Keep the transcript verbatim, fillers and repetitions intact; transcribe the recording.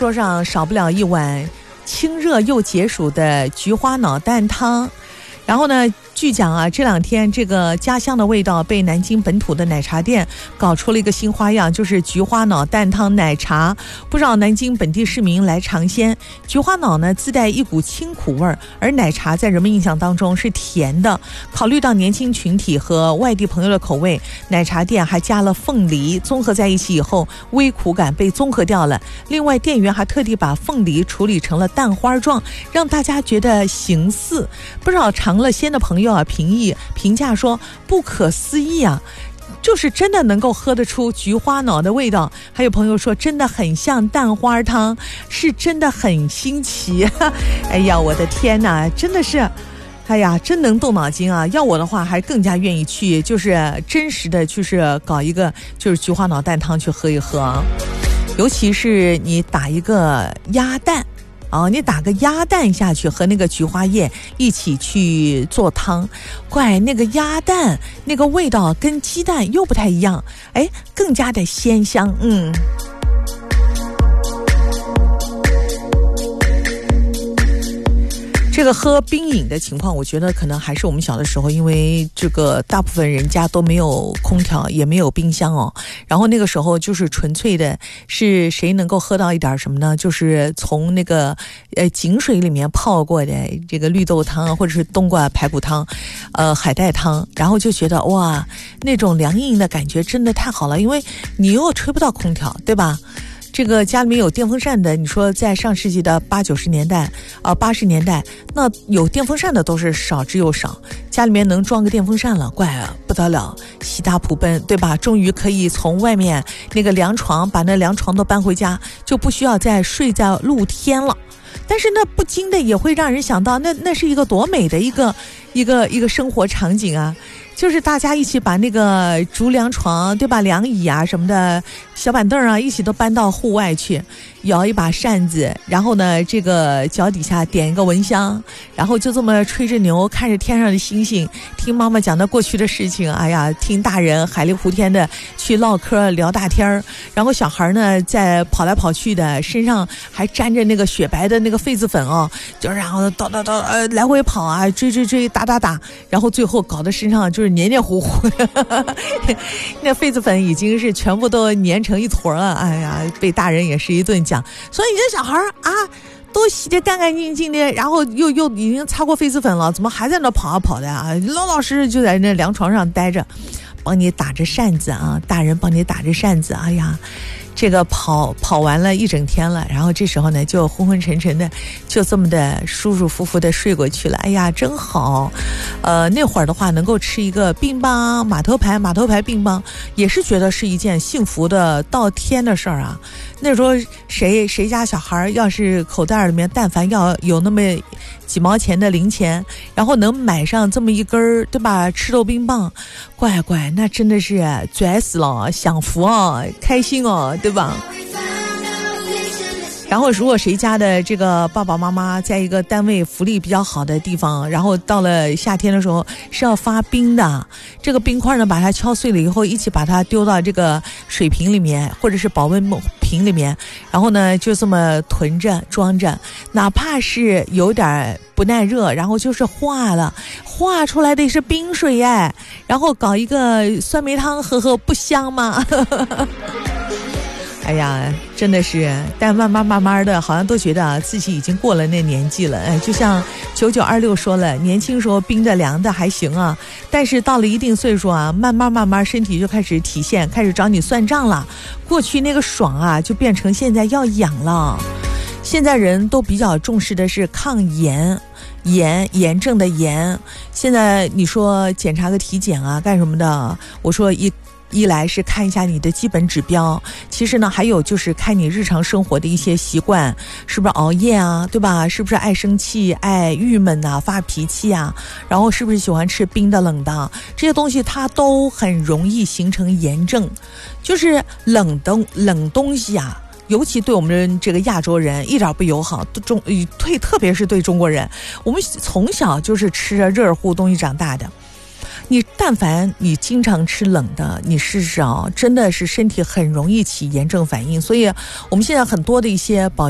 桌上少不了一碗清热又解暑的菊花脑蛋汤。然后呢，据讲啊，这两天这个家乡的味道被南京本土的奶茶店搞出了一个新花样，就是菊花脑蛋汤奶茶。不少南京本地市民来尝鲜。菊花脑呢自带一股清苦味儿，而奶茶在人们印象当中是甜的。考虑到年轻群体和外地朋友的口味，奶茶店还加了凤梨，综合在一起以后，微苦感被综合掉了。另外，店员还特地把凤梨处理成了蛋花状，让大家觉得形似。不少尝了鲜的朋友啊，评议评价说不可思议啊，就是真的能够喝得出菊花脑的味道。还有朋友说真的很像蛋花汤，是真的很新奇。哎呀，我的天哪，真的是，哎呀，真能动脑筋啊！要我的话，还更加愿意去，就是真实的，就是搞一个就是菊花脑蛋汤去喝一喝啊。尤其是你打一个鸭蛋。哦，你打个鸭蛋下去和那个菊花叶一起去做汤，怪那个鸭蛋那个味道跟鸡蛋又不太一样，哎，更加的鲜香。嗯。这个喝冰饮的情况，我觉得可能还是我们小的时候，因为这个大部分人家都没有空调，也没有冰箱哦。然后那个时候就是纯粹的，是谁能够喝到一点什么呢？就是从那个呃井水里面泡过的这个绿豆汤，或者是冬瓜排骨汤，呃海带汤，然后就觉得哇，那种凉硬的感觉真的太好了，因为你又吹不到空调，对吧？这个家里面有电风扇的，你说在上世纪的八九十年代啊八十年代，那有电风扇的都是少之又少。家里面能装个电风扇了，怪啊不得了，喜大普奔，对吧？终于可以从外面那个凉床把那凉床都搬回家，就不需要再睡在露天了。但是那不禁的也会让人想到，那那是一个多美的一个一个一个生活场景啊！就是大家一起把那个竹凉床，对吧？凉椅啊什么的，小板凳啊，一起都搬到户外去，摇一把扇子，然后呢，这个脚底下点一个蚊香，然后就这么吹着牛，看着天上的星星，听妈妈讲的过去的事情，哎呀，听大人海力胡天的去唠嗑聊大天儿，然后小孩呢在跑来跑去的，身上还沾着那个雪白的那个痱子粉哦，就然后叨叨叨呃来回跑啊，追追追，打打打，然后最后搞得身上就是黏黏糊糊的，那痱子粉已经是全部都粘成一坨了，哎呀，被大人也是一顿讲，所以你这小孩啊都洗得干干净净的，然后又又已经擦过痱子粉了，怎么还在那跑啊跑的啊？老老实实就在那凉床上待着，帮你打着扇子啊，大人帮你打着扇子，哎呀，这个跑跑完了一整天了，然后这时候呢就昏昏沉沉的，就这么的舒舒服服的睡过去了。哎呀，真好。呃，那会儿的话能够吃一个冰棒码头牌码头牌冰棒，也是觉得是一件幸福的到天的事儿啊。那时候谁谁家小孩要是口袋里面但凡要有那么几毛钱的零钱，然后能买上这么一根儿，对吧？吃豆冰棒，乖乖，那真的是拽死了，享福啊，开心哦，对吧？然后如果谁家的这个爸爸妈妈在一个单位福利比较好的地方，然后到了夏天的时候是要发冰的，这个冰块呢把它敲碎了以后一起把它丢到这个水瓶里面或者是保温瓶里面，然后呢就这么囤着装着，哪怕是有点不耐热，然后就是化了，化出来的是冰水哎，然后搞一个酸梅汤喝喝，不香吗？哎呀，真的是，但慢慢慢慢的，好像都觉得啊，自己已经过了那年纪了。哎，就像九九二六说了，年轻时候冰的凉的还行啊，但是到了一定岁数啊，慢慢慢慢身体就开始体现，开始找你算账了。过去那个爽啊，就变成现在要养了。现在人都比较重视的是抗炎。炎炎症的炎，现在你说检查个体检啊，干什么的？我说一。一来是看一下你的基本指标，其实呢还有就是看你日常生活的一些习惯，是不是熬夜啊，对吧？是不是爱生气、爱郁闷啊、发脾气啊？然后是不是喜欢吃冰的、冷的？这些东西它都很容易形成炎症。就是冷东冷东西啊，尤其对我们这个亚洲人一点不友好，中对特别是对中国人，我们从小就是吃着热乎东西长大的。你但凡你经常吃冷的，你试试啊，真的是身体很容易起炎症反应。所以我们现在很多的一些保